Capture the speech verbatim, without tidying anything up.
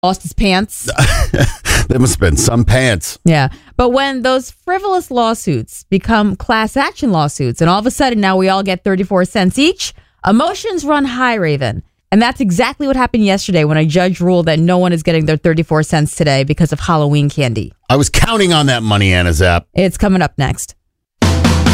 lost his pants. There must have been some pants. Yeah. But when those frivolous lawsuits become class action lawsuits, and all of a sudden now we all get thirty-four cents each, emotions run high, Raven. And that's exactly what happened yesterday when a judge ruled that no one is getting their thirty-four cents today because of Halloween candy. I was counting on that money, Anna Zapp. It's coming up next.